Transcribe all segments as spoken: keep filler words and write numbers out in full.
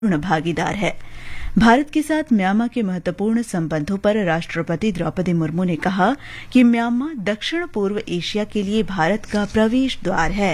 भागीदार है। भारत के साथ म्यांमार के महत्वपूर्ण संबंधों पर राष्ट्रपति द्रौपदी मुर्मू ने कहा कि म्यांमार दक्षिण पूर्व एशिया के लिए भारत का प्रवेश द्वार है।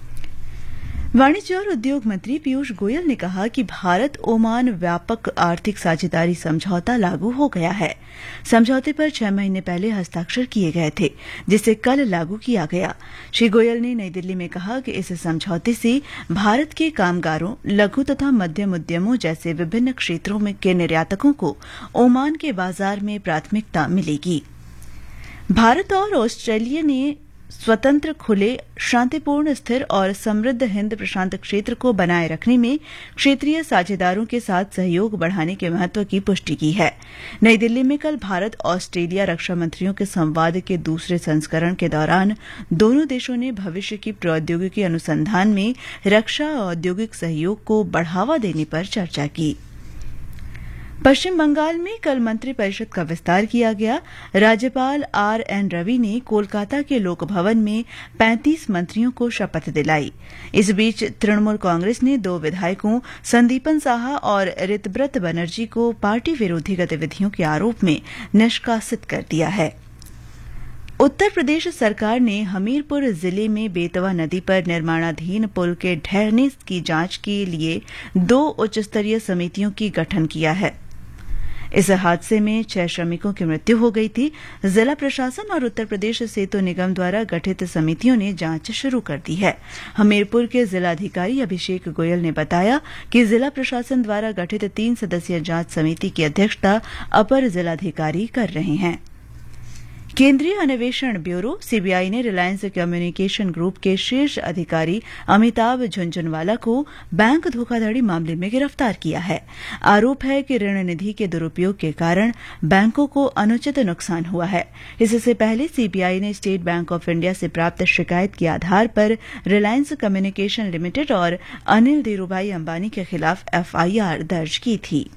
वाणिज्य और उद्योग मंत्री पीयूष गोयल ने कहा कि भारत ओमान व्यापक आर्थिक साझेदारी समझौता लागू हो गया है। समझौते पर छह महीने पहले हस्ताक्षर किए गए थे, जिसे कल लागू किया गया। श्री गोयल ने नई दिल्ली में कहा कि इस समझौते से भारत के कामगारों, लघु तथा मध्यम उद्यमों जैसे विभिन्न क्षेत्रों में के निर्यातकों को ओमान के बाजार में प्राथमिकता मिलेगी। भारत और ऑस्ट्रेलिया ने स्वतंत्र, खुले, शांतिपूर्ण, स्थिर और समृद्ध हिंद प्रशांत क्षेत्र को बनाए रखने में क्षेत्रीय साझेदारों के साथ सहयोग बढ़ाने के महत्व की पुष्टि की है। नई दिल्ली में कल भारत ऑस्ट्रेलिया रक्षा मंत्रियों के संवाद के दूसरे संस्करण के दौरान दोनों देशों ने भविष्य की प्रौद्योगिकी अनुसंधान में रक्षा और औद्योगिक सहयोग को बढ़ावा देने पर चर्चा की। पश्चिम बंगाल में कल मंत्रिपरिषद का विस्तार किया गया। राज्यपाल आर एन रवि ने कोलकाता के लोक भवन में पैंतीस मंत्रियों को शपथ दिलाई। इस बीच तृणमूल कांग्रेस ने दो विधायकों संदीपन साहा और ऋतव्रत बनर्जी को पार्टी विरोधी गतिविधियों के आरोप में निष्कासित कर दिया है। उत्तर प्रदेश सरकार ने हमीरपुर जिले में बेतवा नदी पर निर्माणाधीन पुल के ढहने की जांच के लिए दो उच्चस्तरीय समितियों की गठन किया है। इस हादसे में छह श्रमिकों की मृत्यु हो गई थी। जिला प्रशासन और उत्तर प्रदेश सेतु निगम द्वारा गठित समितियों ने जांच शुरू कर दी है। हमीरपुर के जिलाधिकारी अभिषेक गोयल ने बताया कि जिला प्रशासन द्वारा गठित तीन सदस्यीय जांच समिति की अध्यक्षता अपर जिलाधिकारी कर रहे हैं। केंद्रीय अन्वेषण ब्यूरो सीबीआई ने रिलायंस कम्युनिकेशन ग्रुप के शीर्ष अधिकारी अमिताभ झुंझुनवाला को बैंक धोखाधड़ी मामले में गिरफ्तार किया है। आरोप है कि ऋण निधि के दुरुपयोग के कारण बैंकों को अनुचित नुकसान हुआ है। इससे पहले सीबीआई ने स्टेट बैंक ऑफ इंडिया से प्राप्त शिकायत के आधार पर रिलायंस कम्युनिकेशन लिमिटेड और अनिल धीरूभाई अंबानी के खिलाफ एफआईआर दर्ज की थी।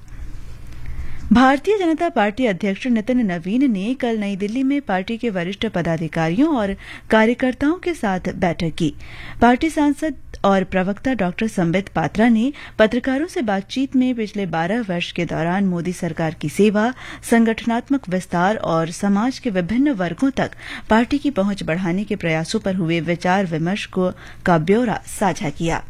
भारतीय जनता पार्टी अध्यक्ष नितिन नवीन ने कल नई दिल्ली में पार्टी के वरिष्ठ पदाधिकारियों और कार्यकर्ताओं के साथ बैठक की। पार्टी सांसद और प्रवक्ता डॉक्टर संबित पात्रा ने पत्रकारों से बातचीत में पिछले बारह वर्ष के दौरान मोदी सरकार की सेवा, संगठनात्मक विस्तार और समाज के विभिन्न वर्गों तक पार्टी की पहुंच बढ़ाने के प्रयासों पर हुए विचार विमर्श का ब्यौरा साझा किया।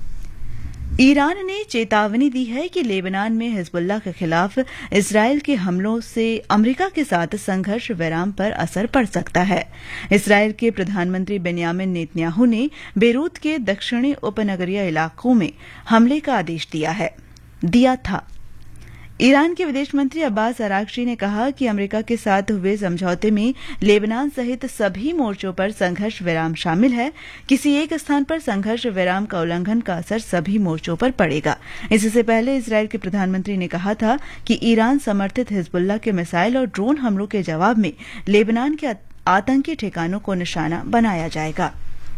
ईरान ने चेतावनी दी है कि लेबनान में हिजबुल्लाह के खिलाफ इसराइल के हमलों से अमेरिका के साथ संघर्ष विराम पर असर पड़ सकता है। इसराइल के प्रधानमंत्री बेन्यामिन नेतन्याहू ने बेरूत के दक्षिणी उपनगरीय इलाकों में हमले का आदेश दिया है दिया था। ईरान के विदेश मंत्री अब्बास अरागची ने कहा कि अमेरिका के साथ हुए समझौते में लेबनान सहित सभी मोर्चों पर संघर्ष विराम शामिल है। किसी एक स्थान पर संघर्ष विराम का उल्लंघन का असर सभी मोर्चों पर पड़ेगा। इससे पहले इसराइल के प्रधानमंत्री ने कहा था कि ईरान समर्थित हिजबुल्लाह के मिसाइल और ड्रोन हमलों के जवाब में लेबनान के आतंकी ठिकानों को निशाना बनाया जाएगा।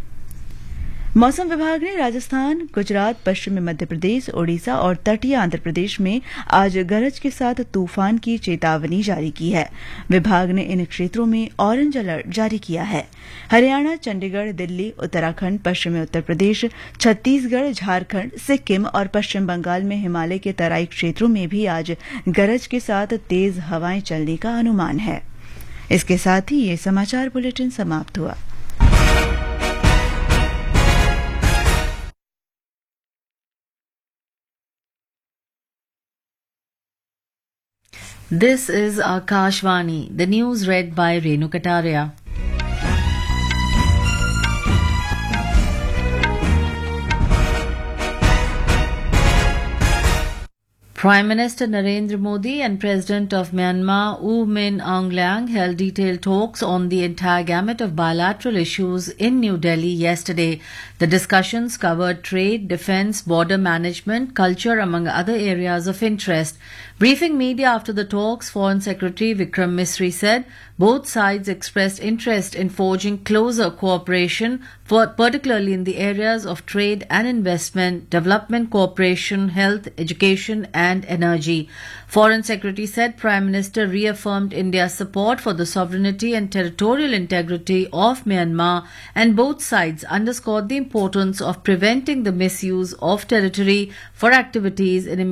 मौसम विभाग ने राजस्थान, गुजरात, पश्चिमी मध्य प्रदेश, ओडिशा और तटीय आंध्र प्रदेश में आज गरज के साथ तूफान की चेतावनी जारी की है। विभाग ने इन क्षेत्रों में ऑरेंज अलर्ट जारी किया है। हरियाणा, चंडीगढ़, दिल्ली, उत्तराखंड, पश्चिमी उत्तर प्रदेश, छत्तीसगढ़, झारखंड, सिक्किम और पश्चिम बंगाल में हिमालय के तराई क्षेत्रों में भी आज गरज के साथ तेज हवाएं चलने का अनुमान है। इसके साथ ही ये समाचार बुलेटिन समाप्त हुआ। This is Akashvani, the news read by Renu Kataria. Prime Minister Narendra Modi and President of Myanmar U Min Aung Hlaing held detailed talks on the entire gamut of bilateral issues in New Delhi yesterday. The discussions covered trade, defence, border management, culture, among other areas of interest. Briefing media after the talks, Foreign Secretary Vikram Misri said both sides expressed interest in forging closer cooperation, for particularly in the areas of trade and investment, development cooperation, health, education and and energy. Foreign Secretary said Prime Minister reaffirmed India's support for the sovereignty and territorial integrity of Myanmar, and both sides underscored the importance of preventing the misuse of territory for activities in